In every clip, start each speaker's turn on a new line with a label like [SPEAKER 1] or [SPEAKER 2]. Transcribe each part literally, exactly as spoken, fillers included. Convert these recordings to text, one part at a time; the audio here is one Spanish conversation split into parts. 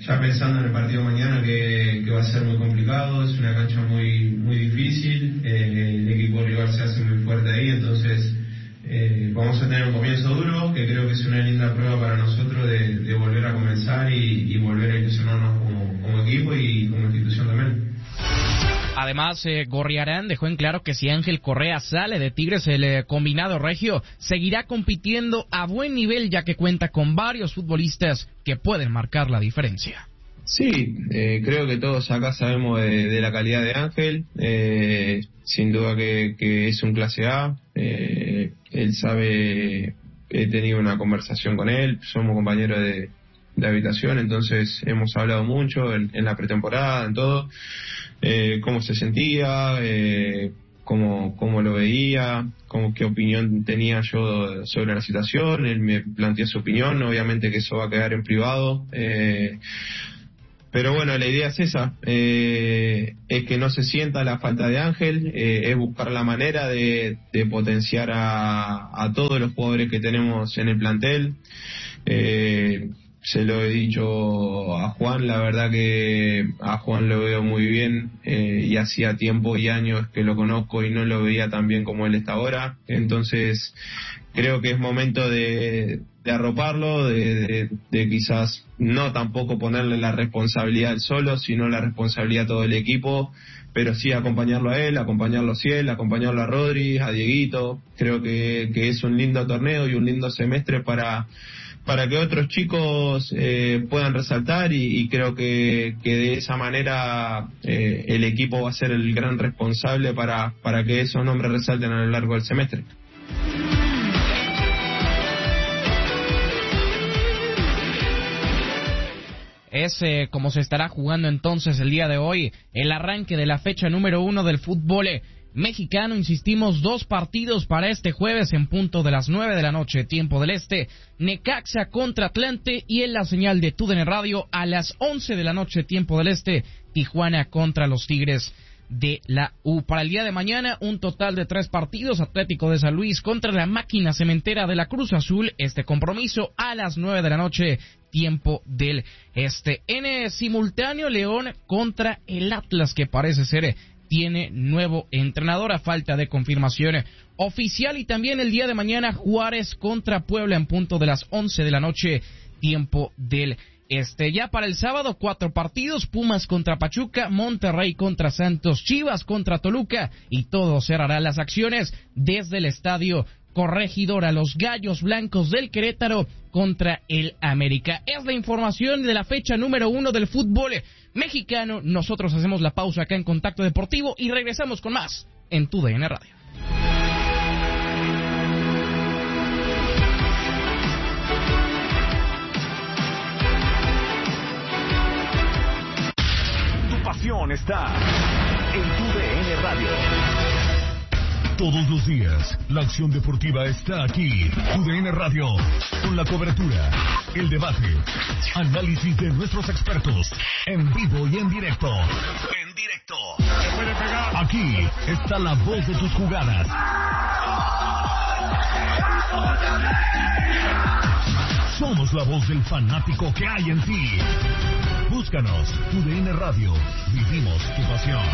[SPEAKER 1] ya pensando en el partido de mañana que, que va a ser muy complicado, es una cancha muy, muy difícil, eh, el equipo rival se hace muy fuerte ahí, entonces eh, vamos a tener un comienzo duro, que creo que es una linda prueba para nosotros de, de volver a comenzar y, y volver a ilusionarnos como, como equipo y como institución también.
[SPEAKER 2] Además, eh, Gorriarán dejó en claro que si Ángel Correa sale de Tigres, el eh, combinado regio seguirá compitiendo a buen nivel, ya que cuenta con varios futbolistas que pueden marcar la diferencia.
[SPEAKER 3] Sí, eh, creo que todos acá sabemos de, de la calidad de Ángel, eh, sin duda que, que es un clase A, eh, él sabe, he tenido una conversación con él, somos compañeros de, de habitación, entonces hemos hablado mucho en, en la pretemporada, en todo. Eh, cómo se sentía, eh, cómo, cómo lo veía, cómo, qué opinión tenía yo sobre la situación. Él me planteó su opinión, obviamente que eso va a quedar en privado, eh, pero bueno, la idea es esa, eh, es que no se sienta la falta de Ángel, eh, es buscar la manera de, de potenciar a, a todos los jugadores que tenemos en el plantel. eh, Se lo he dicho a Juan, la verdad que a Juan lo veo muy bien eh, y hacía tiempo y años que lo conozco y no lo veía tan bien como él está ahora. Entonces creo que es momento de, de arroparlo, de, de, de quizás no tampoco ponerle la responsabilidad él solo, sino la responsabilidad a todo el equipo, pero sí acompañarlo a él, acompañarlo a Ciel, acompañarlo a Rodri, a Dieguito. Creo que, que es un lindo torneo y un lindo semestre para... para que otros chicos eh, puedan resaltar y, y creo que, que de esa manera eh, el equipo va a ser el gran responsable para, para que esos nombres resalten a lo largo del semestre.
[SPEAKER 2] Es eh, como se estará jugando entonces el día de hoy el arranque de la fecha número uno del fútbol mexicano. Insistimos, dos partidos para este jueves en punto de las nueve de la noche, tiempo del este. Necaxa contra Atlante, y en la señal de T U D N Radio a las once de la noche, tiempo del este, Tijuana contra los Tigres de la U. Para el día de mañana, un total de tres partidos: Atlético de San Luis contra la Máquina Cementera de la Cruz Azul. Este compromiso a las nueve de la noche, tiempo del este. En simultáneo, León contra el Atlas, que parece ser tiene nuevo entrenador a falta de confirmación oficial. Y también el día de mañana, Juárez contra Puebla en punto de las once de la noche, tiempo del este. Ya para el sábado, cuatro partidos: Pumas contra Pachuca, Monterrey contra Santos, Chivas contra Toluca, y todo cerrará las acciones desde el estadio Corregidora, los Gallos Blancos del Querétaro contra el América. Es la información de la fecha número uno del fútbol mexicano. Nosotros hacemos la pausa acá en Contacto Deportivo y regresamos con más en T U D N Radio.
[SPEAKER 4] Tu pasión está en T U D N Radio.
[SPEAKER 5] Todos los días, la acción deportiva está aquí. T U D N Radio, con la cobertura, el debate, análisis de nuestros expertos, en vivo y en directo. En directo. Aquí está la voz de tus jugadas. Somos la voz del fanático que hay en ti. Búscanos, T U D N Radio. Vivimos tu pasión.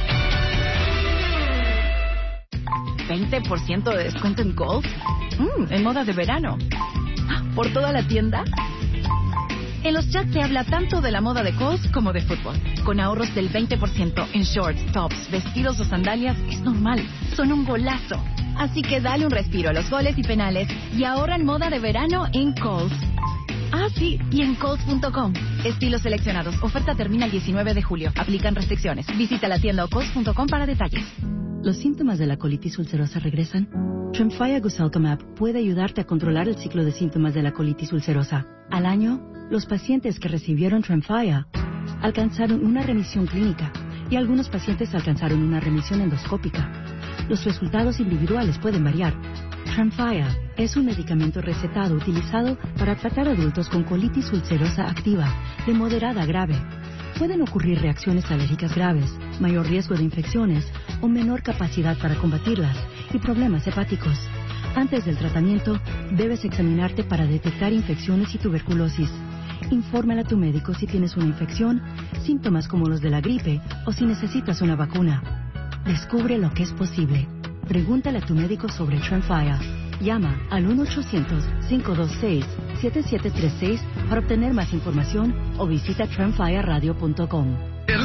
[SPEAKER 6] ¿veinte por ciento de descuento en golf? Mm, en moda de verano. ¿Por toda la tienda? En los chats se habla tanto de la moda de golf como de fútbol. Con ahorros del veinte por ciento en shorts, tops, vestidos o sandalias, es normal. Son un golazo. Así que dale un respiro a los goles y penales y ahorra en moda de verano en Kohl's. Ah, sí, y en Kohl's punto com. Estilos seleccionados. Oferta termina el diecinueve de julio. Aplican restricciones. Visita la tienda o Kohl's punto com para detalles.
[SPEAKER 7] ¿Los síntomas de la colitis ulcerosa regresan? Tremfya Guselkumab puede ayudarte a controlar el ciclo de síntomas de la colitis ulcerosa. Al año, los pacientes que recibieron Tremfya alcanzaron una remisión clínica y algunos pacientes alcanzaron una remisión endoscópica. Los resultados individuales pueden variar. Tremfya es un medicamento recetado utilizado para tratar adultos con colitis ulcerosa activa de moderada a grave. Pueden ocurrir reacciones alérgicas graves, mayor riesgo de infecciones o menor capacidad para combatirlas y problemas hepáticos. Antes del tratamiento, debes examinarte para detectar infecciones y tuberculosis. Infórmale a tu médico si tienes una infección, síntomas como los de la gripe o si necesitas una vacuna. Descubre lo que es posible. Pregúntale a tu médico sobre Tremfya. Llama al uno ochocientos, cinco dos seis, siete siete tres seis para obtener más información o visita tremfya radio punto com.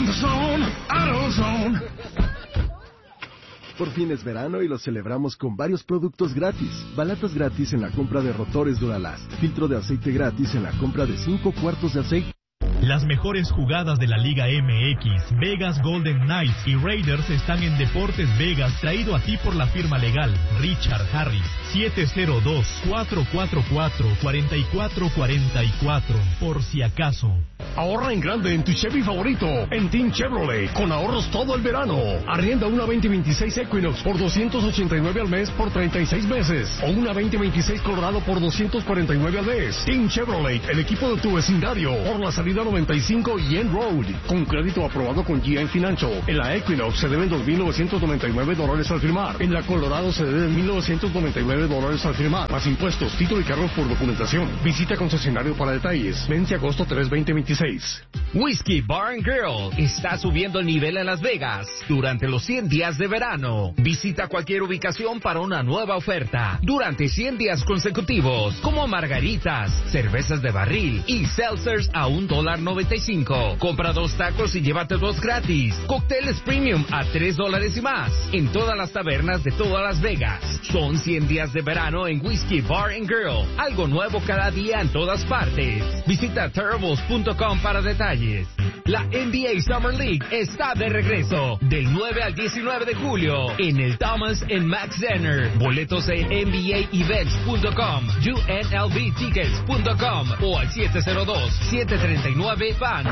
[SPEAKER 8] Por fin es verano y lo celebramos con varios productos gratis. Balatas gratis en la compra de rotores Duralast. Filtro de aceite gratis en la compra de cinco cuartos de aceite.
[SPEAKER 9] Las mejores jugadas de la Liga M X, Vegas Golden Knights y Raiders están en Deportes Vegas, traído a ti por la firma legal Richard Harris. siete cero dos, cuatro cuatro cuatro, cuatro cuatro cuatro cuatro, por si acaso.
[SPEAKER 10] Ahorra en grande en tu Chevy favorito, en Team Chevrolet, con ahorros todo el verano. Arrienda una veinte veintiséis Equinox por doscientos ochenta y nueve al mes por treinta y seis meses, o una veinte veintiséis Colorado por doscientos cuarenta y nueve al mes. Team Chevrolet, el equipo de tu vecindario, por la salida noventa y cinco Yen Road, con crédito aprobado con G M Financial. En la Equinox se deben dos mil novecientos noventa y nueve dólares al firmar. En la Colorado se deben mil novecientos noventa y nueve dólares al firmar, más impuestos, título y cargos por documentación. Visita concesionario para detalles. Vence agosto tres, veinte veintiséis.
[SPEAKER 11] Whiskey Bar and Grill está subiendo el nivel en Las Vegas durante los cien días de verano. Visita cualquier ubicación para una nueva oferta durante cien días consecutivos, como margaritas, cervezas de barril y seltzers a un dólar noventa y cinco. Compra dos tacos y llévate dos gratis. Cócteles premium a tres dólares y más en todas las tabernas de todas Las Vegas. Son cien días de verano en Whiskey Bar and Grill. Algo nuevo cada día en todas partes. Visita terribles punto com para detalles. La N B A Summer League está de regreso del nueve al diecinueve de julio en el Thomas and Mack Center. Boletos en N B A events punto com, U N L V tickets punto com o al siete cero dos, siete tres nueve, fans.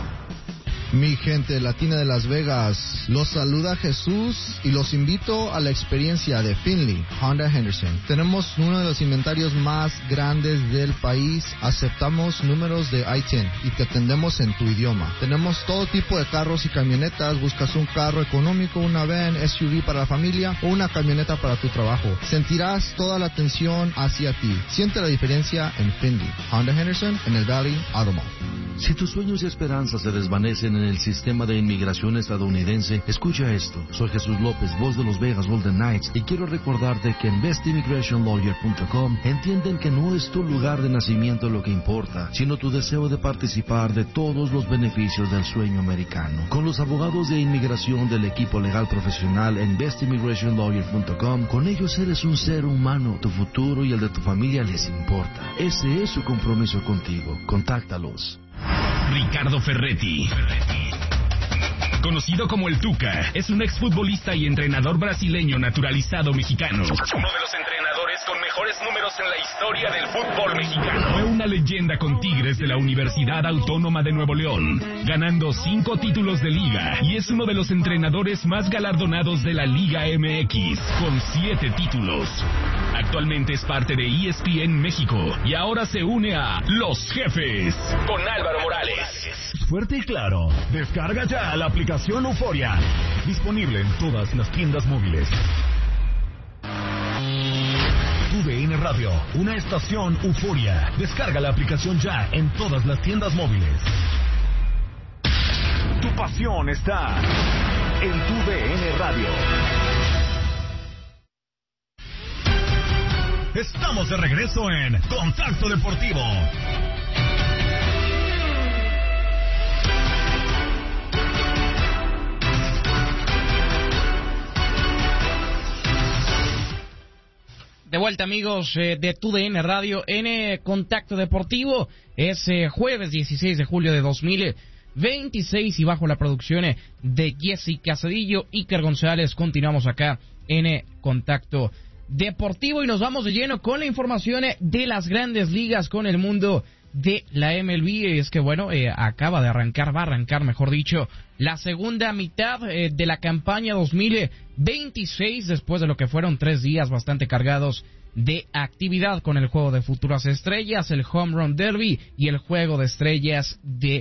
[SPEAKER 12] Mi gente latina de Las Vegas, los saluda Jesús y los invito a la experiencia de Finley Honda Henderson. Tenemos uno de los inventarios más grandes del país, aceptamos números de I diez y te atendemos en tu idioma. Tenemos todo tipo de carros y camionetas, buscas un carro económico, una van, S U V para la familia o una camioneta para tu trabajo. Sentirás toda la atención hacia ti. Siente la diferencia en Finley Honda Henderson en el Valley Auto Mall.
[SPEAKER 13] Si tus sueños y esperanzas se desvanecen en el sistema de inmigración estadounidense, escucha esto. Soy Jesús López, voz de los Vegas Golden Knights, y quiero recordarte que en best immigration lawyer punto com entienden que no es tu lugar de nacimiento lo que importa, sino tu deseo de participar de todos los beneficios del sueño americano. Con los abogados de inmigración del equipo legal profesional en best immigration lawyer punto com, con ellos eres un ser humano, tu futuro y el de tu familia les importa. Ese es su compromiso contigo. Contáctalos.
[SPEAKER 5] Ricardo Ferretti, conocido como el Tuca, es un exfutbolista y entrenador brasileño naturalizado mexicano. Uno de los entrenadores con mejores números en la historia del fútbol mexicano. Fue una leyenda con Tigres de la Universidad Autónoma de Nuevo León, ganando cinco títulos de liga, y es uno de los entrenadores más galardonados de la Liga M X, con siete títulos. Actualmente es parte de E S P N México y ahora se une a Los Jefes con Álvaro Morales. Fuerte y claro, descarga ya la aplicación Euforia, disponible en todas las tiendas móviles. Tu D N Radio, una estación Euforia. Descarga la aplicación ya en todas las tiendas móviles.
[SPEAKER 4] Tu pasión está en Tu D N Radio.
[SPEAKER 5] Estamos de regreso en Contacto Deportivo.
[SPEAKER 2] De vuelta, amigos eh, de Tu D N Radio en eh, Contacto Deportivo. Es eh, jueves dieciséis de julio de dos mil veintiséis y bajo la producción eh, de Jessica Cedillo, Iker González, continuamos acá en eh, Contacto Deportivo y nos vamos de lleno con la información eh, de las grandes ligas, con el mundo de la M L B. Es que bueno, eh, acaba de arrancar, va a arrancar mejor dicho, la segunda mitad eh, de la campaña dos mil veintiséis, después de lo que fueron tres días bastante cargados de actividad con el juego de futuras estrellas, el Home Run Derby y el juego de estrellas de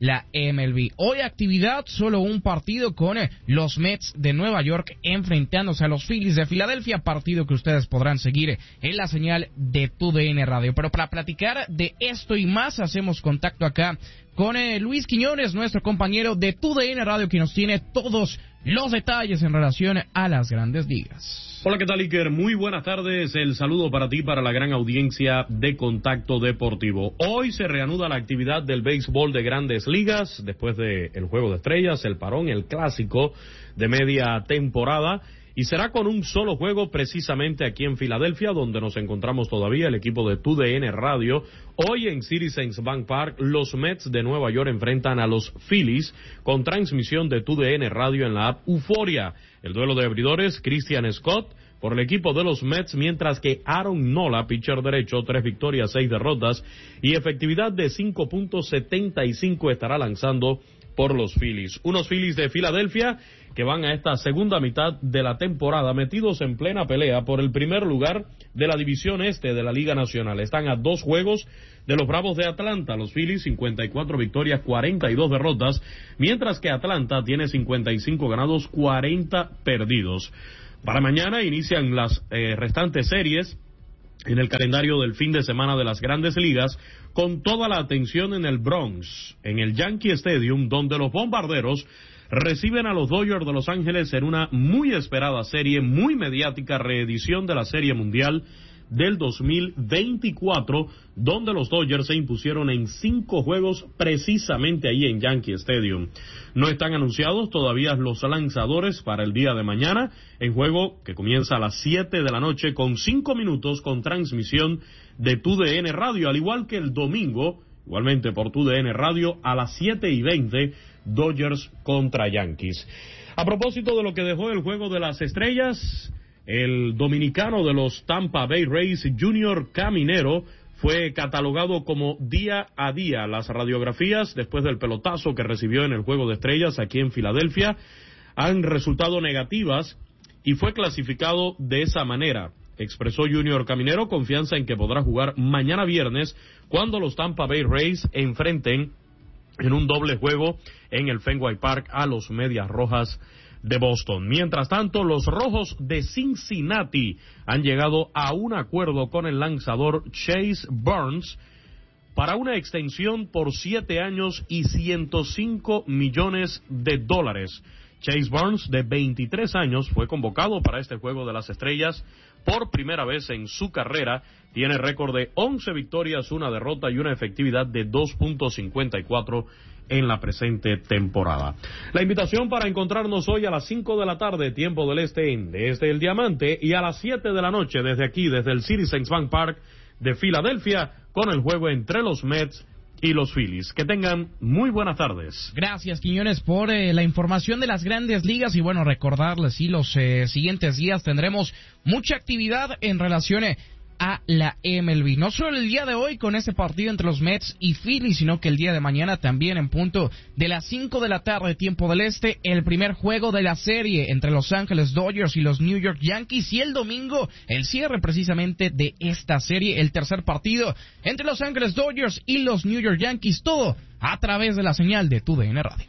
[SPEAKER 2] la M L B. Hoy actividad, solo un partido con eh, los Mets de Nueva York enfrentándose a los Phillies de Filadelfia, partido que ustedes podrán seguir eh, en la señal de Tu D N Radio. Pero para platicar de esto y más, hacemos contacto acá con eh, Luis Quiñones, nuestro compañero de Tu D N Radio, que nos tiene todos los detalles en relación a las Grandes Ligas.
[SPEAKER 14] Hola, ¿qué tal, Iker? Muy buenas tardes. El saludo para ti, para la gran audiencia de Contacto Deportivo. Hoy se reanuda la actividad del béisbol de Grandes Ligas después del Juego de Estrellas, el parón, el clásico de media temporada. Y será con un solo juego precisamente aquí en Filadelfia, donde nos encontramos todavía el equipo de Tu D N Radio. Hoy en Citizens Bank Park, los Mets de Nueva York enfrentan a los Phillies con transmisión de Tu D N Radio en la app Euforia. El duelo de abridores, Christian Scott por el equipo de los Mets, mientras que Aaron Nola, pitcher derecho, tres victorias, seis derrotas y efectividad de cinco punto setenta y cinco, estará lanzando por los Phillies. Unos Phillies de Filadelfia que van a esta segunda mitad de la temporada metidos en plena pelea por el primer lugar de la división este de la Liga Nacional. Están a dos juegos de los Bravos de Atlanta. Los Phillies, cincuenta y cuatro victorias, cuarenta y dos derrotas, mientras que Atlanta tiene cincuenta y cinco ganados, cuarenta perdidos. Para mañana inician las eh, restantes series en el calendario del fin de semana de las Grandes Ligas, con toda la atención en el Bronx, en el Yankee Stadium, donde los Bombarderos reciben a los Dodgers de Los Ángeles en una muy esperada serie, muy mediática reedición de la Serie Mundial del dos mil veinticuatro, donde los Dodgers se impusieron en cinco juegos precisamente ahí en Yankee Stadium. No están anunciados todavía los lanzadores para el día de mañana, en juego que comienza a las siete de la noche con cinco minutos con transmisión de Tu D N Radio, al igual que el domingo, igualmente por Tu D N Radio a las siete y veinte, Dodgers contra Yankees. A propósito de lo que dejó el Juego de las Estrellas, el dominicano de los Tampa Bay Rays, Junior Caminero, fue catalogado como día a día. Las radiografías después del pelotazo que recibió en el Juego de Estrellas aquí en Filadelfia han resultado negativas y fue clasificado de esa manera. Expresó Junior Caminero confianza en que podrá jugar mañana viernes cuando los Tampa Bay Rays enfrenten en un doble juego en el Fenway Park a los Medias Rojas de Boston. Mientras tanto, los Rojos de Cincinnati han llegado a un acuerdo con el lanzador Chase Burns para una extensión por siete años y ciento cinco millones de dólares. Chase Burns, de veintitrés años, fue convocado para este Juego de las Estrellas por primera vez en su carrera. Tiene récord de once victorias, una derrota y una efectividad de dos punto cincuenta y cuatro en la presente temporada. La invitación para encontrarnos hoy a las cinco de la tarde, tiempo del este, en Desde el Diamante, y a las siete de la noche desde aquí, desde el Citizens Bank Park de Filadelfia, con el juego entre los Mets y los Phillies. Que tengan muy buenas tardes.
[SPEAKER 2] Gracias, Quiñones, por eh, la información de las Grandes Ligas. Y bueno, recordarles, sí, los eh, siguientes días tendremos mucha actividad en relación eh, a la M L B. No solo el día de hoy con este partido entre los Mets y Phillies, sino que el día de mañana también en punto de las cinco de la tarde, tiempo del este, el primer juego de la serie entre Los Ángeles Dodgers y los New York Yankees, y el domingo el cierre precisamente de esta serie, el tercer partido entre Los Ángeles Dodgers y los New York Yankees, todo a través de la señal de Tu D N Radio.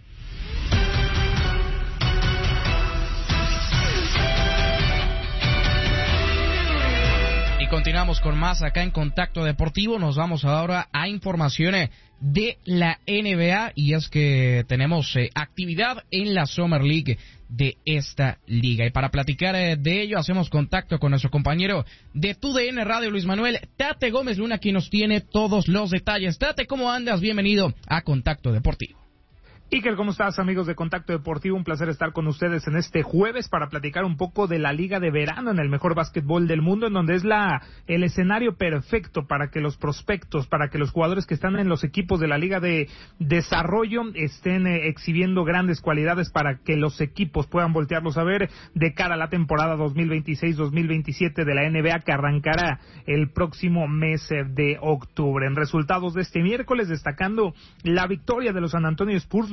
[SPEAKER 2] Continuamos con más acá en Contacto Deportivo. Nos vamos ahora a informaciones de la N B A, y es que tenemos eh, actividad en la Summer League de esta liga. Y para platicar eh, de ello hacemos contacto con nuestro compañero de Tu D N Radio, Luis Manuel Tate Gómez Luna, quien nos tiene todos los detalles. Tate, ¿cómo andas? Bienvenido a Contacto Deportivo.
[SPEAKER 15] Iker, ¿cómo estás, amigos de Contacto Deportivo? Un placer estar con ustedes en este jueves para platicar un poco de la Liga de Verano en el mejor básquetbol del mundo, en donde es la el escenario perfecto para que los prospectos, para que los jugadores que están en los equipos de la Liga de Desarrollo estén eh, exhibiendo grandes cualidades para que los equipos puedan voltearlos a ver de cara a la temporada dos mil veintiséis dos mil veintisiete de la N B A, que arrancará el próximo mes de octubre. En resultados de este miércoles, destacando la victoria de los San Antonio Spurs, los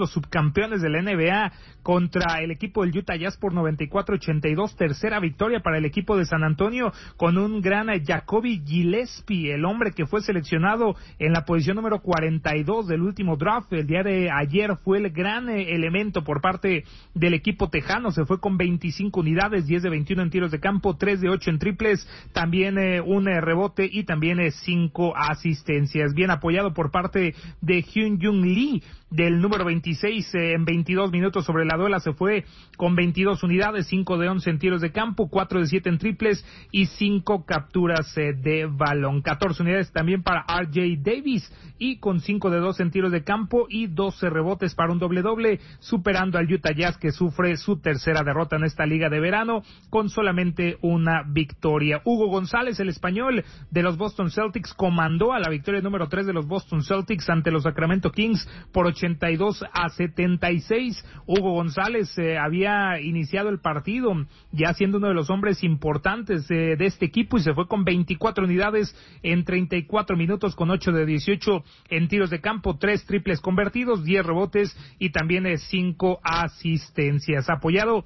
[SPEAKER 15] los subcampeones de la N B A contra el equipo del Utah Jazz por noventa y cuatro a ochenta y dos, tercera victoria para el equipo de San Antonio con un gran Jacoby Gillespie, el hombre que fue seleccionado en la posición número cuarenta y dos del último draft. El día de ayer fue el gran eh, elemento por parte del equipo tejano, se fue con veinticinco unidades, diez de veintiuno en tiros de campo, tres de ocho en triples, también eh, un eh, rebote y también eh, cinco asistencias. Bien apoyado por parte de Hyun Jung Lee, del número veintiséis, eh, en veintidós minutos sobre la duela se fue con veintidós unidades, cinco de once en tiros de campo, cuatro de siete en triples y cinco capturas eh, de balón. catorce unidades también para R J Davis y con cinco de doce en tiros de campo y doce rebotes para un doble doble, superando al Utah Jazz, que sufre su tercera derrota en esta liga de verano con solamente una victoria. Hugo González, el español de los Boston Celtics, comandó a la victoria número tres de los Boston Celtics ante los Sacramento Kings por ochenta y dos a setenta y seis. Hugo González eh, había iniciado el partido ya siendo uno de los hombres importantes eh, de este equipo y se fue con veinticuatro unidades en treinta y cuatro minutos con ocho de dieciocho en tiros de campo, tres triples convertidos, diez rebotes y también eh, cinco asistencias. Apoyado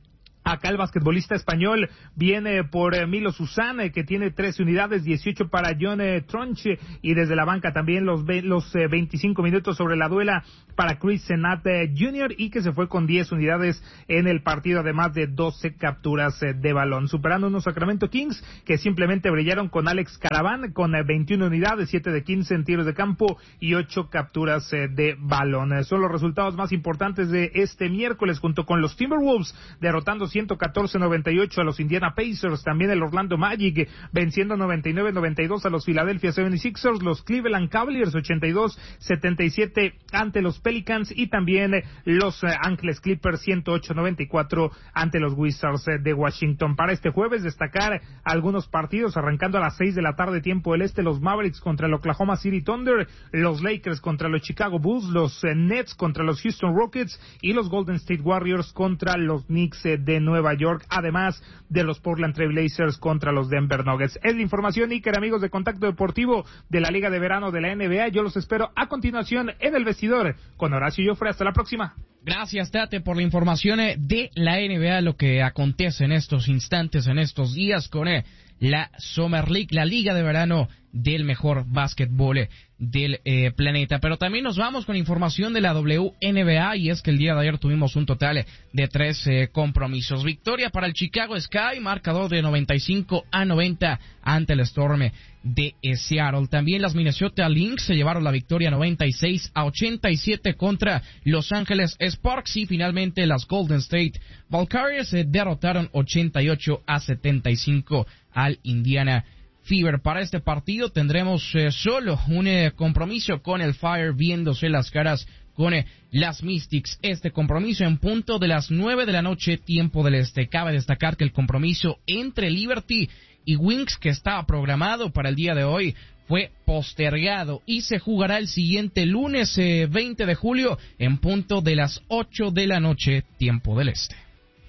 [SPEAKER 15] acá el basquetbolista español viene por eh, Milo Susana, que tiene trece unidades, dieciocho para John eh, Tronche, y desde la banca también los, los eh, veinticinco minutos sobre la duela para Chris Senat eh, junior y que se fue con diez unidades en el partido, además de doce capturas eh, de balón, superando unos Sacramento Kings que simplemente brillaron con Alex Caravan con eh, veintiuna unidades, siete de quince en tiros de campo y ocho capturas eh, de balón. Eh, son los resultados más importantes de este miércoles, junto con los Timberwolves derrotando ciento catorce a noventa y ocho a los Indiana Pacers, también el Orlando Magic venciendo noventa y nueve a noventa y dos a los Philadelphia setenta y seis ers, los Cleveland Cavaliers ochenta y dos a setenta y siete ante los Pelicans y también los Ángeles Clippers ciento ocho a noventa y cuatro ante los Wizards de Washington. Para este jueves destacar algunos partidos, arrancando a las seis de la tarde tiempo del este, los Mavericks contra el Oklahoma City Thunder, los Lakers contra los Chicago Bulls, los Nets contra los Houston Rockets y los Golden State Warriors contra los Knicks de Nueva York, además de los Portland Trail Blazers contra los Denver Nuggets. Es la información, Iker, amigos de Contacto Deportivo de la Liga de Verano de la N B A. Yo los espero a continuación en el vestidor con Horacio Joffre. Hasta la próxima.
[SPEAKER 2] Gracias, Tate, por la información de la N B A, lo que acontece en estos instantes, en estos días con la Summer League, la Liga de Verano del mejor básquetbol del eh, planeta. Pero también nos vamos con información de la W N B A, y es que el día de ayer tuvimos un total de tres eh, compromisos. Victoria para el Chicago Sky, marcador de noventa y cinco a noventa ante el Storm de eh, Seattle. También las Minnesota Lynx se llevaron la victoria noventa y seis a ochenta y siete contra Los Ángeles Sparks, y finalmente las Golden State Valkyries se derrotaron ochenta y ocho a setenta y cinco al Indiana Fever. Para este partido tendremos eh, solo un eh, compromiso con el Fire viéndose las caras con eh, las Mystics. Este compromiso en punto de las nueve de la noche, tiempo del este. Cabe destacar que el compromiso entre Liberty y Wings, que estaba programado para el día de hoy, fue postergado y se jugará el siguiente lunes eh, veinte de julio en punto de las ocho de la noche, tiempo del este.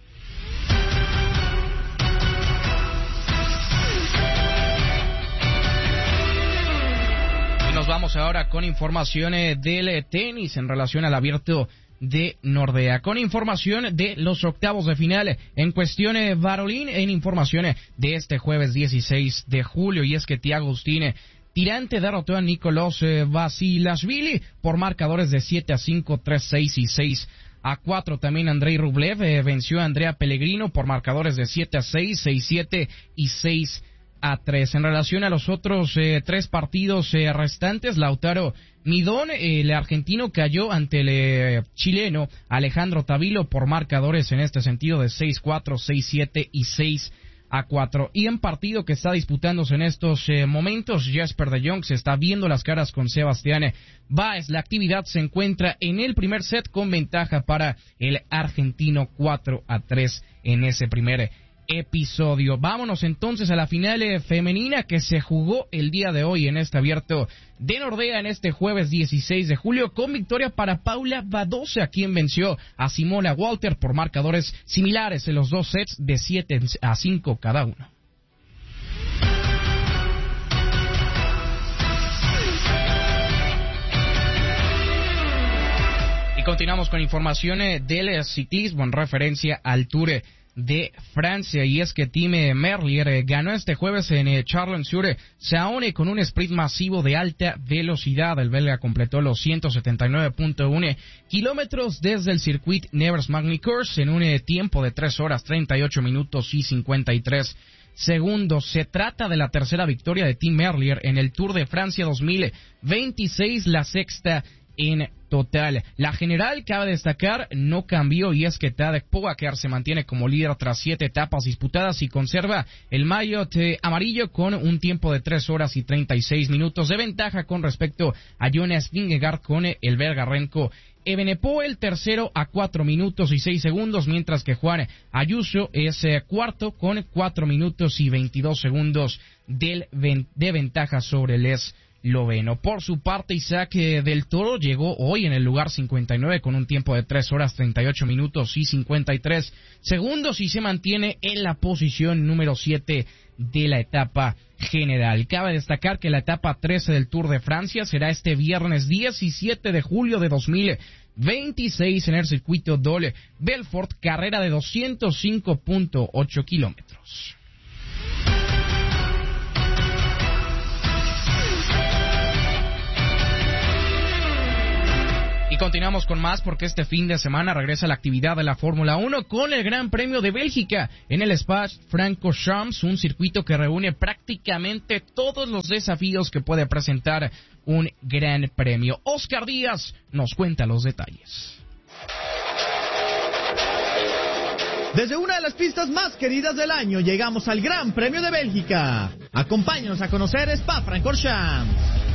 [SPEAKER 2] Nos vamos ahora con informaciones del tenis en relación al Abierto de Nordea, con información de los octavos de final en cuestiones varolín, en informaciones de este jueves dieciséis de julio, y es que Thiago Agustín Tirante derrotó a Nicolás Basilashvili por marcadores de siete a cinco, tres a seis y seis a cuatro. También Andrei Rublev eh, venció a Andrea Pellegrino por marcadores de siete a seis, seis a siete y seis a tres. En relación a los otros eh, tres partidos eh, restantes, Lautaro Midón, eh, el argentino, cayó ante el eh, chileno Alejandro Tavilo por marcadores en este sentido de seis a cuatro, seis a siete y seis a cuatro. Y en partido que está disputándose en estos eh, momentos, Jesper de Jong se está viendo las caras con Sebastián Báez. La actividad se encuentra en el primer set con ventaja para el argentino cuatro a tres en ese primer episodio. Vámonos entonces a la final eh, femenina que se jugó el día de hoy en este Abierto de Nordea en este jueves dieciséis de julio, con victoria para Paula Badosa, quien venció a Simona Walter por marcadores similares en los dos sets de siete a cinco cada uno. continuamos con información del ciclismo en referencia al Tour de Francia, y es que Tim Merlier ganó este jueves en Chalon-sur-Saône con un sprint masivo de alta velocidad. El belga completó los ciento setenta y nueve punto uno kilómetros desde el circuit Nevers-Magny-Cours en un tiempo de tres horas treinta y ocho minutos y cincuenta y tres segundos. Se trata de la tercera victoria de Tim Merlier en el Tour de Francia dos mil veintiséis, la sexta en total. La general, cabe destacar, no cambió, y es que Tadej Pogacar se mantiene como líder tras siete etapas disputadas y conserva el maillot eh, amarillo con un tiempo de tres horas y treinta y seis minutos de ventaja con respecto a Jonas Vingegaard con el belga Remco Evenepoel, tercero a cuatro minutos y seis segundos, mientras que Juan Ayuso es eh, cuarto con cuatro minutos y veintidós segundos del, de ventaja sobre el esloveno. Por su parte, Isaac del Toro llegó hoy en el lugar cincuenta y nueve con un tiempo de tres horas treinta y ocho minutos y cincuenta y tres segundos y se mantiene en la posición número siete de la etapa general. Cabe destacar que la etapa trece del Tour de Francia será este viernes diecisiete de julio de dos mil veintiséis en el circuito Dole Belfort, carrera de doscientos cinco punto ocho kilómetros. Y continuamos con más porque este fin de semana regresa la actividad de la Fórmula uno con el Gran Premio de Bélgica en el Spa-Francorchamps, un circuito que reúne prácticamente todos los desafíos que puede presentar un Gran Premio. Oscar Díaz nos cuenta los detalles.
[SPEAKER 16] Desde una de las pistas más queridas del año llegamos al Gran Premio de Bélgica. Acompáñanos a conocer Spa-Francorchamps.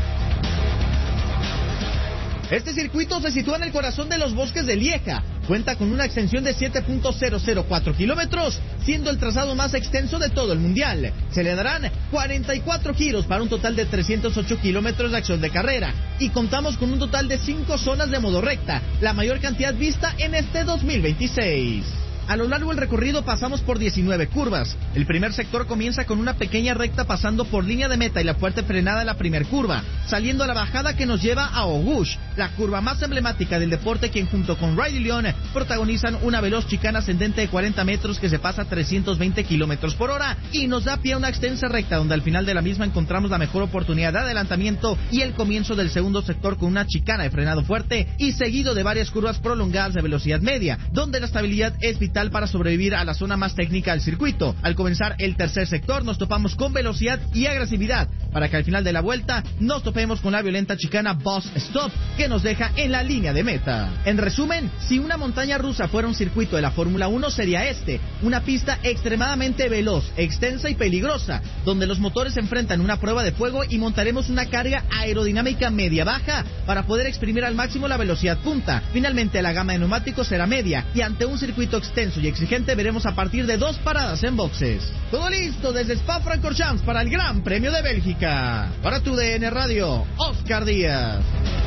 [SPEAKER 16] Este circuito se sitúa en el corazón de los bosques de Lieja. Cuenta con una extensión de siete punto cero cero cuatro kilómetros, siendo el trazado más extenso de todo el mundial. Se le darán cuarenta y cuatro giros para un total de trescientos ocho kilómetros de acción de carrera. Y contamos con un total de cinco zonas de modo recta, la mayor cantidad vista en este dos mil veintiséis. A lo largo del recorrido pasamos por diecinueve curvas. El primer sector comienza con una pequeña recta pasando por línea de meta y la fuerte frenada de la primera curva, saliendo a la bajada que nos lleva a Auguste, la curva más emblemática del deporte, quien junto con Riley Leon protagonizan una veloz chicana ascendente de cuarenta metros que se pasa a trescientos veinte kilómetros por hora y nos da pie a una extensa recta donde al final de la misma encontramos la mejor oportunidad de adelantamiento y el comienzo del segundo sector con una chicana de frenado fuerte y seguido de varias curvas prolongadas de velocidad media, donde la estabilidad es vital para sobrevivir a la zona más técnica del circuito. Al comenzar el tercer sector nos topamos con velocidad y agresividad para que al final de la vuelta nos topemos con la violenta chicana Boss Stop que nos deja en la línea de meta. En resumen, si una montaña rusa fuera un circuito de la Fórmula uno sería este, una pista extremadamente veloz, extensa y peligrosa, donde los motores se enfrentan una prueba de fuego y montaremos una carga aerodinámica media-baja para poder exprimir al máximo la velocidad punta. Finalmente la gama de neumáticos será media y ante un circuito extenso y exigente veremos a partir de dos paradas en boxes. Todo listo desde Spa-Francorchamps para el Gran Premio de Bélgica. Para tu D N Radio, Oscar Díaz.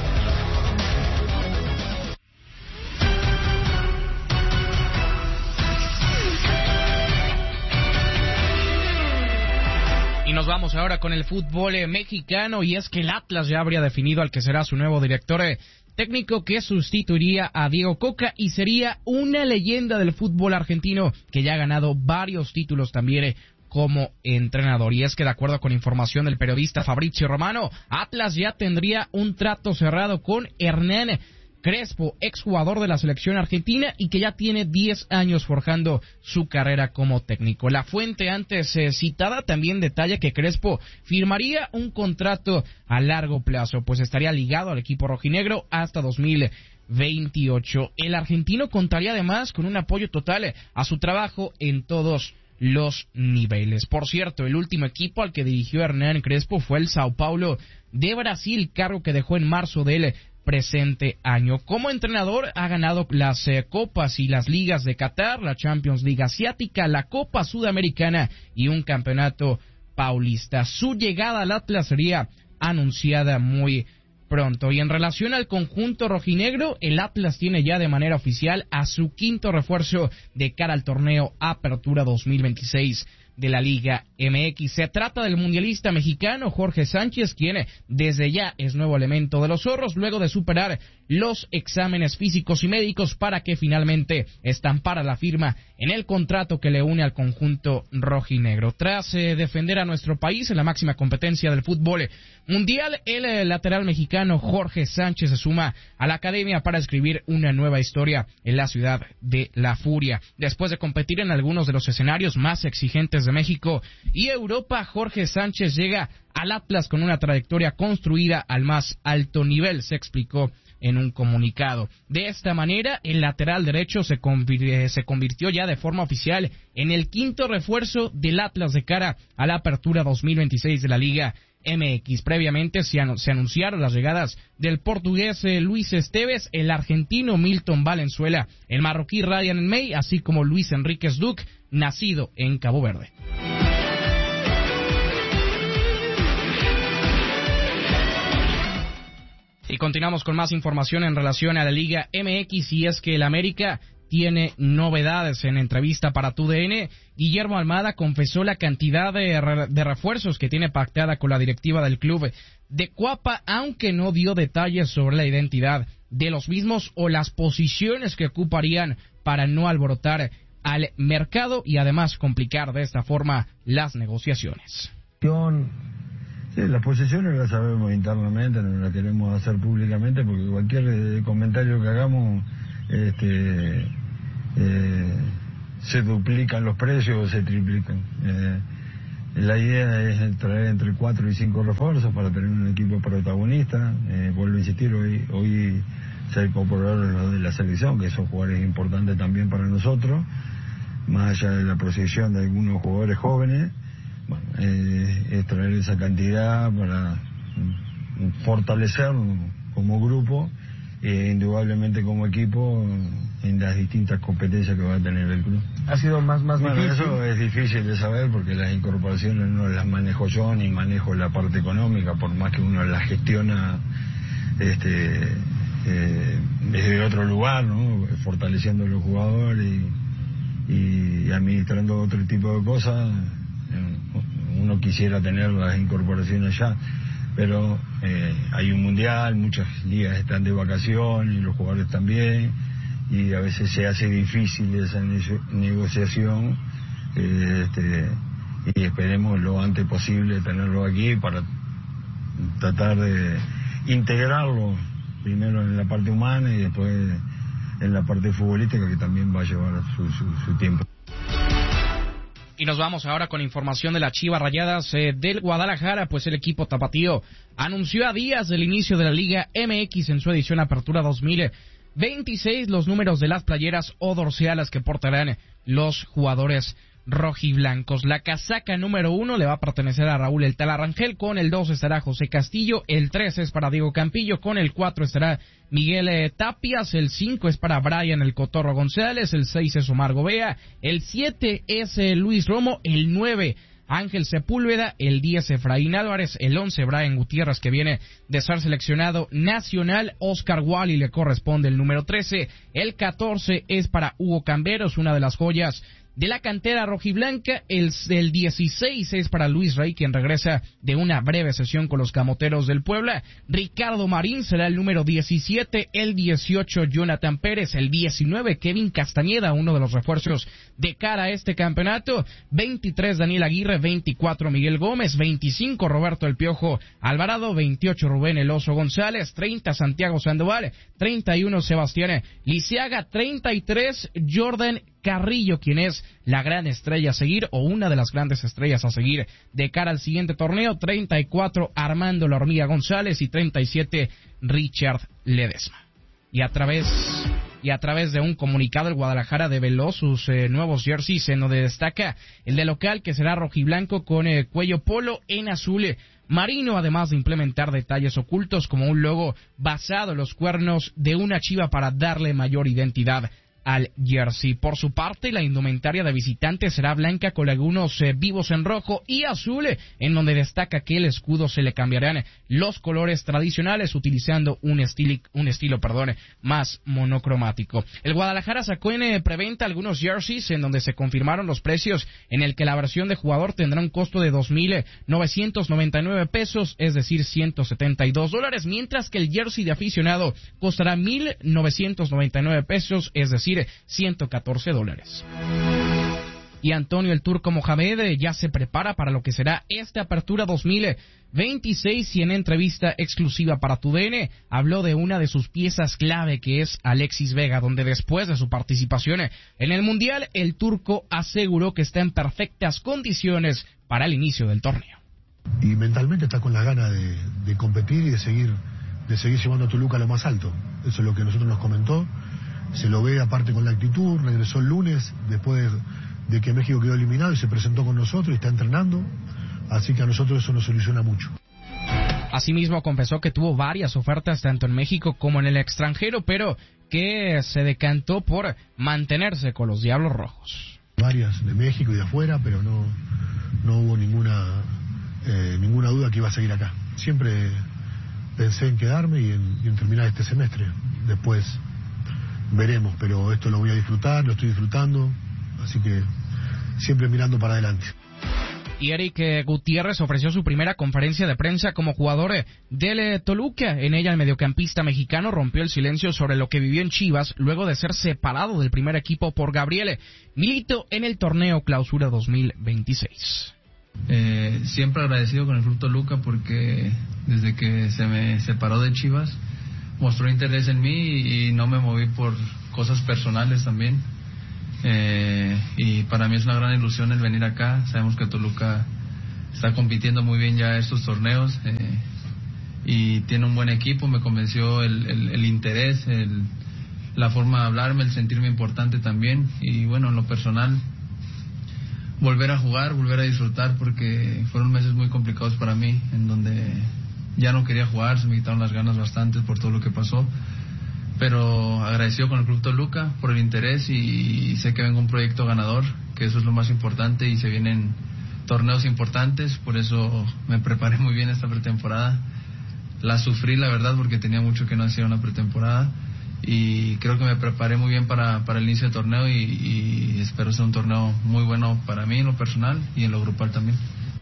[SPEAKER 2] Y nos vamos ahora con el fútbol eh, mexicano, y es que el Atlas ya habría definido al que será su nuevo director eh, técnico, que sustituiría a Diego Coca y sería una leyenda del fútbol argentino que ya ha ganado varios títulos también eh, como entrenador. Y es que de acuerdo con información del periodista Fabrizio Romano, Atlas ya tendría un trato cerrado con Hernán Crespo, exjugador de la selección argentina y que ya tiene diez años forjando su carrera como técnico. La fuente antes eh, citada también detalla que Crespo firmaría un contrato a largo plazo, pues estaría ligado al equipo rojinegro hasta dos mil veintiocho. El argentino contaría además con un apoyo total a su trabajo en todos los niveles. Por cierto, el último equipo al que dirigió Hernán Crespo fue el Sao Paulo de Brasil, cargo que dejó en marzo del presente año. Como entrenador ha ganado las eh, copas y las ligas de Qatar, la Champions League asiática, la Copa Sudamericana y un campeonato paulista. Su llegada al Atlas sería anunciada muy pronto. Y en relación al conjunto rojinegro, el Atlas tiene ya de manera oficial a su quinto refuerzo de cara al torneo Apertura dos mil veintiséis de la Liga M X. Se trata del mundialista mexicano Jorge Sánchez, quien desde ya es nuevo elemento de los zorros, luego de superar los exámenes físicos y médicos para que finalmente estampara la firma en el contrato que le une al conjunto rojinegro. Tras eh, defender a nuestro país en la máxima competencia del fútbol mundial, el eh, lateral mexicano Jorge Sánchez se suma a la academia para escribir una nueva historia en la ciudad de La Furia. Después de competir en algunos de los escenarios más exigentes de México y Europa, Jorge Sánchez llega al Atlas con una trayectoria construida al más alto nivel, se explicó en un comunicado. De esta manera, el lateral derecho se, convir- se convirtió ya de forma oficial en el quinto refuerzo del Atlas de cara a la apertura dos mil veintiséis de la Liga M X. Previamente se, an- se anunciaron las llegadas del portugués eh, Luis Esteves, el argentino Milton Valenzuela, el marroquí Ryan May, así como Luis Enríquez Duc, nacido en Cabo Verde. Y continuamos con más información en relación a la Liga M X, y es que el América tiene novedades. En entrevista para T U D N, Guillermo Almada confesó la cantidad de, re- de refuerzos que tiene pactada con la directiva del club de Cuapa, aunque no dio detalles sobre la identidad de los mismos o las posiciones que ocuparían para no alborotar al mercado y además complicar de esta forma las negociaciones.
[SPEAKER 17] Sí, las posiciones las sabemos internamente, no las queremos hacer públicamente porque cualquier eh, comentario que hagamos este, eh, se duplican los precios o se triplican. Eh, la idea es traer entre cuatro y cinco refuerzos para tener un equipo protagonista. Eh, vuelvo a insistir, hoy, hoy se incorporaron los de la selección, que son jugadores importantes también para nosotros, más allá de la proyección de algunos jugadores jóvenes. Bueno, eh, es traer esa cantidad para mm, fortalecernos como grupo e indudablemente como equipo en las distintas competencias que va a tener el club.
[SPEAKER 18] ¿Ha sido más, más
[SPEAKER 17] bueno,
[SPEAKER 18] difícil?
[SPEAKER 17] Eso es difícil de saber porque las incorporaciones no las manejo yo ni manejo la parte económica, por más que uno las gestiona este, eh, desde otro lugar, ¿no? Fortaleciendo a los jugadores y, y administrando otro tipo de cosas. Uno quisiera tener las incorporaciones ya, pero eh, hay un mundial, muchas ligas están de vacaciones, los jugadores también, y a veces se hace difícil esa ne- negociación, eh, este, y esperemos lo antes posible tenerlo aquí para tratar de integrarlo primero en la parte humana y después en la parte futbolística, que también va a llevar su, su, su tiempo.
[SPEAKER 2] Y nos vamos ahora con información de las Chivas Rayadas eh, del Guadalajara, pues el equipo tapatío anunció a días del inicio de la Liga M X en su edición Apertura dos mil veintiséis los números de las playeras o dorcialas que portarán los jugadores rojiblancos. La casaca número uno le va a pertenecer a Raúl El Tala Rangel, con el dos estará José Castillo, el tres es para Diego Campillo, con el cuatro estará Miguel eh, Tapias, el cinco es para Brian El Cotorro González, el seis es Omar Gobea, el siete es eh, Luis Romo, el nueve Ángel Sepúlveda, el diez Efraín Álvarez, el once Brian Gutiérrez, que viene de ser seleccionado nacional, Oscar Wally le corresponde el número trece, el catorce es para Hugo Camberos, una de las joyas de la cantera rojiblanca, el, el dieciséis es para Luis Rey, quien regresa de una breve sesión con los Camoteros del Puebla. Ricardo Marín será el número diecisiete, el dieciocho Jonathan Pérez, el diecinueve Kevin Castañeda, uno de los refuerzos de cara a este campeonato, veintitrés Daniel Aguirre, veinticuatro Miguel Gómez, veinticinco Roberto El Piojo Alvarado, veintiocho Rubén El Oso González, treinta Santiago Sandoval, treinta y uno Sebastián Lisiaga, treinta y tres Jordan Carrillo, quien es la gran estrella a seguir o una de las grandes estrellas a seguir de cara al siguiente torneo, treinta y cuatro Armando La Hormiga González y treinta y siete Richard Ledesma. Y a través y a través de un comunicado, el Guadalajara develó sus eh, nuevos jerseys, en donde destaca el de local, que será rojiblanco con eh, cuello polo en azul marino, además de implementar detalles ocultos como un logo basado en los cuernos de una chiva para darle mayor identidad al jersey. Por su parte, la indumentaria de visitantes será blanca con algunos eh, vivos en rojo y azul, eh, en donde destaca que el escudo se le cambiarán los colores tradicionales utilizando un estilo, un estilo perdón, más monocromático. El Guadalajara sacó en eh, preventa algunos jerseys en donde se confirmaron los precios, en el que la versión de jugador tendrá un costo de dos mil novecientos noventa y nueve pesos, es decir, ciento setenta y dos dólares, mientras que el jersey de aficionado costará mil novecientos noventa y nueve pesos, es decir, ciento catorce dólares. Y Antonio el Turco Mohamed ya se prepara para lo que será esta apertura dos mil veintiséis y en entrevista exclusiva para T U D N habló de una de sus piezas clave, que es Alexis Vega, donde después de su participación en el Mundial, el Turco aseguró que está en perfectas condiciones para el inicio del torneo.
[SPEAKER 18] Y mentalmente está con la gana de, de competir y de seguir, de seguir llevando a Toluca a lo más alto. Eso es lo que nosotros nos comentó. Se lo ve aparte con la actitud, regresó el lunes después de, de que México quedó eliminado y se presentó con nosotros y está entrenando, así que a nosotros eso nos soluciona mucho.
[SPEAKER 2] Asimismo confesó que tuvo varias ofertas tanto en México como en el extranjero, pero que se decantó por mantenerse con los Diablos Rojos.
[SPEAKER 18] Varias de México y de afuera, pero no, no hubo ninguna, eh, ninguna duda que iba a seguir acá. Siempre pensé en quedarme y en, y en terminar este semestre. Después veremos, pero esto lo voy a disfrutar, lo estoy disfrutando, así que siempre mirando para adelante.
[SPEAKER 2] Y Eric Gutiérrez ofreció su primera conferencia de prensa como jugador del Toluca. En ella el mediocampista mexicano rompió el silencio sobre lo que vivió en Chivas luego de ser separado del primer equipo por Gabriel Milito en el torneo Clausura dos mil veintiséis.
[SPEAKER 19] Eh, siempre agradecido con el Club Toluca porque desde que se me separó de Chivas mostró interés en mí y no me moví por cosas personales también. Eh, y para mí es una gran ilusión el venir acá. Sabemos que Toluca está compitiendo muy bien ya estos torneos eh, y tiene un buen equipo. Me convenció el, el, el interés, el, la forma de hablarme, el sentirme importante también. Y bueno, en lo personal, volver a jugar, volver a disfrutar, porque fueron meses muy complicados para mí, en donde ya no quería jugar, se me quitaron las ganas bastante por todo lo que pasó, pero agradecido con el Club Toluca por el interés y sé que vengo un proyecto ganador, que eso es lo más importante, y se vienen torneos importantes, por eso me preparé muy bien esta pretemporada. La sufrí, la verdad, porque tenía mucho que no hacía una pretemporada y creo que me preparé muy bien para, para el inicio del torneo y, y espero sea un torneo muy bueno para mí en lo personal y en lo grupal también.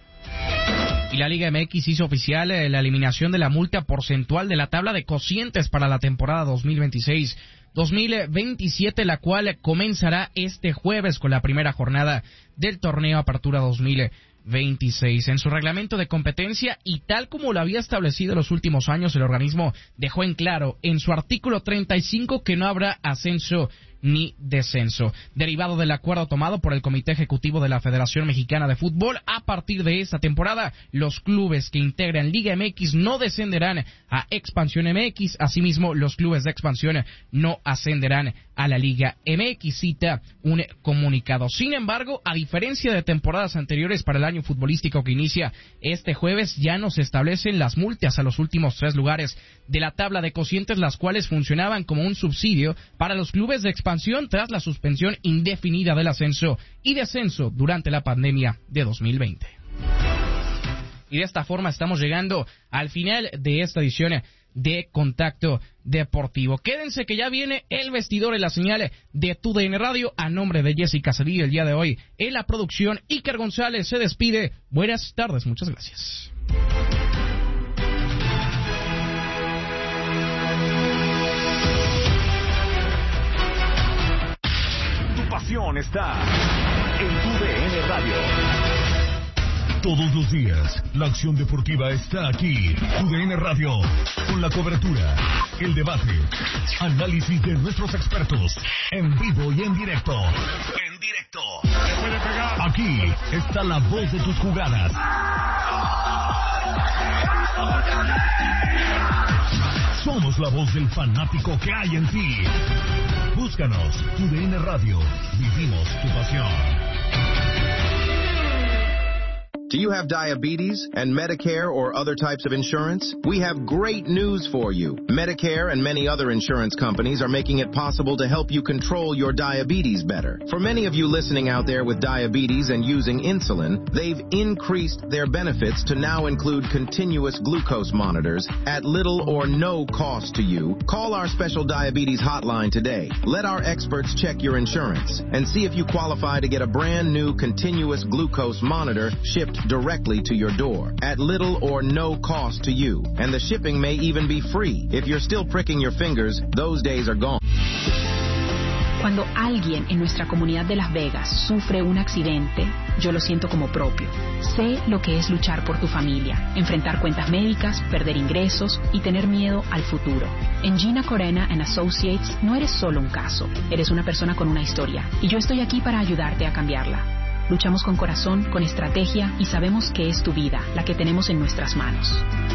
[SPEAKER 2] Y la Liga M X hizo oficial eh, la eliminación de la multa porcentual de la tabla de cocientes para la temporada dos mil veintiséis dos mil veintisiete, la cual comenzará este jueves con la primera jornada del torneo Apertura dos mil veintiséis. En su reglamento de competencia y tal como lo había establecido en los últimos años, el organismo dejó en claro en su artículo treinta y cinco que no habrá ascenso ni descenso. Derivado del acuerdo tomado por el Comité Ejecutivo de la Federación Mexicana de Fútbol, a partir de esta temporada, los clubes que integran Liga M X no descenderán a Expansión M X, asimismo los clubes de expansión no ascenderán a la Liga M X, cita un comunicado. Sin embargo, a diferencia de temporadas anteriores para el año futbolístico que inicia este jueves, ya no se establecen las multas a los últimos tres lugares de la tabla de cocientes, las cuales funcionaban como un subsidio para los clubes de expansión tras la suspensión indefinida del ascenso y descenso durante la pandemia de dos mil veinte. Y de esta forma estamos llegando al final de esta edición de Contacto Deportivo. Quédense que ya viene el vestidor en la señal de T U D N Radio. A nombre de Jessica Cedillo el día de hoy en la producción, Iker González se despide. Buenas tardes, muchas gracias.
[SPEAKER 4] Pasión está en T U D N Radio.
[SPEAKER 5] Todos los días, la acción deportiva está aquí. T U D N Radio, con la cobertura, el debate, análisis de nuestros expertos, en vivo y en directo. En directo. Aquí está la voz de tus jugadas. Somos la voz del fanático que hay en ti. Búscanos, T U D N Radio. Vivimos tu pasión.
[SPEAKER 20] Do you have diabetes and Medicare or other types of insurance? We have great news for you. Medicare and many other insurance companies are making it possible to help you control your diabetes better. For many of you listening out there with diabetes and using insulin, they've increased their benefits to now include continuous glucose monitors at little or no cost to you. Call our special diabetes hotline today. Let our experts check your insurance and see if you qualify to get a brand new continuous glucose monitor shipped directly to your door at little or no cost to you. And the shipping may even be free. If you're still pricking your fingers, those days are gone.
[SPEAKER 21] Cuando alguien en nuestra comunidad de Las Vegas sufre un accidente, yo lo siento como propio. Sé lo que es luchar por tu familia, enfrentar cuentas médicas, perder ingresos y tener miedo al futuro. En Gina Corena and Associates no eres solo un caso, eres una persona con una historia y yo estoy aquí para ayudarte a cambiarla. Luchamos con corazón, con estrategia y sabemos que es tu vida la que tenemos en nuestras manos.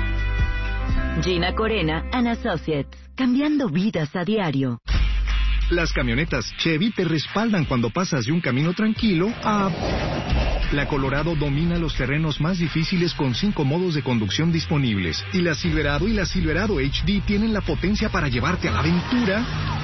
[SPEAKER 22] Gina Corena and Associates, cambiando vidas a diario.
[SPEAKER 23] Las camionetas Chevy te respaldan cuando pasas de un camino tranquilo a... La Colorado domina los terrenos más difíciles con cinco modos de conducción disponibles. Y la Silverado y la Silverado H D tienen la potencia para llevarte a la aventura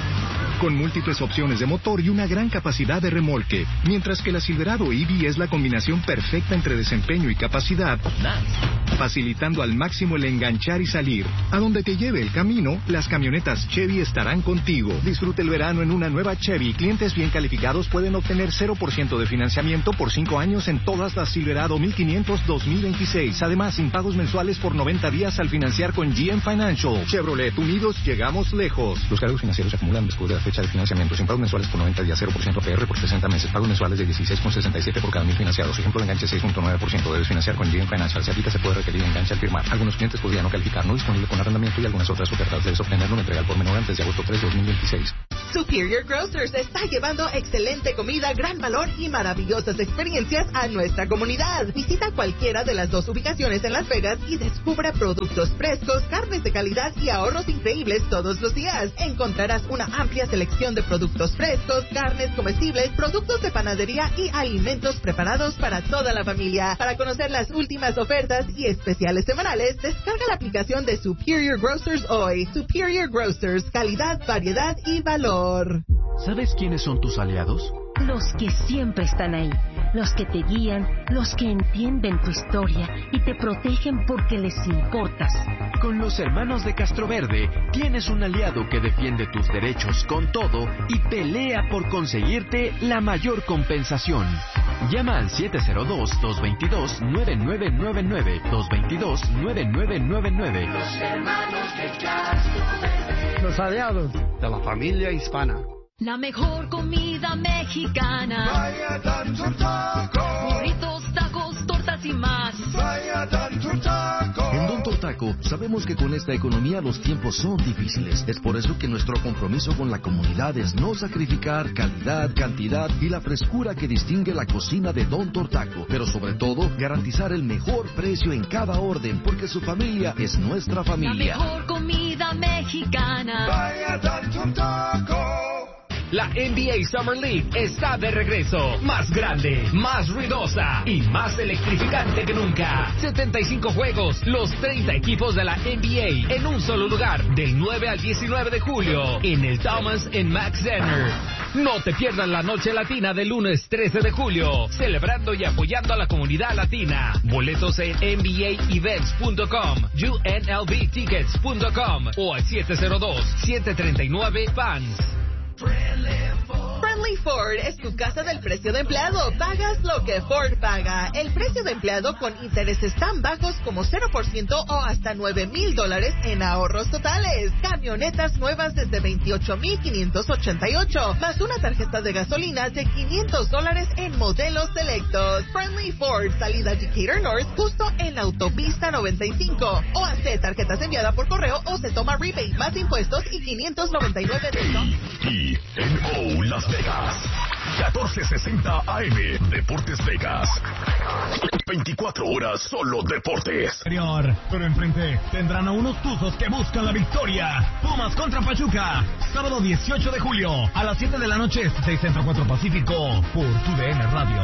[SPEAKER 23] con múltiples opciones de motor y una gran capacidad de remolque, mientras que la Silverado E V es la combinación perfecta entre desempeño y capacidad, facilitando al máximo el enganchar y salir. A donde te lleve el camino, las camionetas Chevy estarán contigo. Disfruta el verano en una nueva Chevy. Clientes bien calificados pueden obtener cero por ciento de financiamiento por cinco años en todas las Silverado mil quinientos dos mil veintiséis. Además, sin pagos mensuales por noventa días al financiar con G M Financial. Chevrolet, unidos llegamos lejos. Los cargos financieros se acumulan después de la fecha de financiamiento, sin pagos mensuales por noventa días, cero por ciento A P R por sesenta meses, pagos mensuales de dieciséis con sesenta y siete por cada mil financiados, ejemplo de enganche seis punto nueve por ciento, debes financiar con G M Financial, si aplica se puede requerir enganche al firmar, algunos clientes podrían no calificar, no disponible con arrendamiento y algunas otras ofertas, debes obtenerlo en entrega al por menor antes de agosto tres de dos mil veintiséis.
[SPEAKER 24] Superior Grocers está llevando excelente comida, gran valor y maravillosas experiencias a nuestra comunidad. Visita cualquiera de las dos ubicaciones en Las Vegas y descubra productos frescos, carnes de calidad y ahorros increíbles todos los días. Encontrarás una amplia selección de productos frescos, carnes comestibles, productos de panadería y alimentos preparados para toda la familia. Para conocer las últimas ofertas y especiales semanales, descarga la aplicación de Superior Grocers hoy. Superior Grocers, calidad, variedad y valor.
[SPEAKER 13] ¿Sabes quiénes son tus aliados?
[SPEAKER 22] Los que siempre están ahí, los que te guían, los que entienden tu historia y te protegen porque les importas.
[SPEAKER 11] Con los hermanos de Castroverde tienes un aliado que defiende tus derechos con todo y pelea por conseguirte la mayor compensación. Llama al siete cero dos, dos dos dos, nueve nueve nueve nueve, dos dos dos, nueve nueve nueve nueve.
[SPEAKER 25] Los hermanos de Castroverde.
[SPEAKER 26] Los aliados de la familia hispana.
[SPEAKER 27] La mejor comida mexicana.
[SPEAKER 25] Vaya Don Taco.
[SPEAKER 27] Burritos, tacos, tortas y más.
[SPEAKER 25] Vaya Don Taco.
[SPEAKER 13] En Don Taco sabemos que con esta economía los tiempos son difíciles. Es por eso que nuestro compromiso con la comunidad es no sacrificar calidad, cantidad y la frescura que distingue la cocina de Don Taco. Pero sobre todo, garantizar el mejor precio en cada orden, porque su familia es nuestra familia.
[SPEAKER 27] La mejor comida mexicana.
[SPEAKER 25] Vaya Don Taco.
[SPEAKER 11] La N B A Summer League está de regreso, más grande, más ruidosa y más electrificante que nunca. setenta y cinco juegos, los treinta equipos de la N B A en un solo lugar, del nueve al diecinueve de julio, en el Thomas and Mack Center. No te pierdas la noche latina del lunes trece de julio, celebrando y apoyando a la comunidad latina. Boletos en N B A events punto com, U N L V tickets punto com o al siete cero dos, siete tres nueve, fans.
[SPEAKER 24] Friendly Ford es tu casa del precio de empleado. Pagas lo que Ford paga. El precio de empleado con intereses tan bajos como cero por ciento o hasta nueve mil dólares en ahorros totales. Camionetas nuevas desde veintiocho mil quinientos ochenta y ocho, más una tarjeta de gasolina de quinientos dólares en modelos selectos. Friendly Ford, salida Decatur North, justo en la autopista noventa y cinco. O hace tarjetas enviadas por correo o se toma rebate, más impuestos y quinientos noventa y nueve de
[SPEAKER 5] Y N O Las Vegas, catorce sesenta A M, Deportes Vegas. veinticuatro horas solo deportes.
[SPEAKER 9] Pero enfrente tendrán a unos tuzos que buscan la victoria. Pumas contra Pachuca, sábado dieciocho de julio, a las siete de la noche, seis Centro cuatro Pacífico, por tu D N Radio.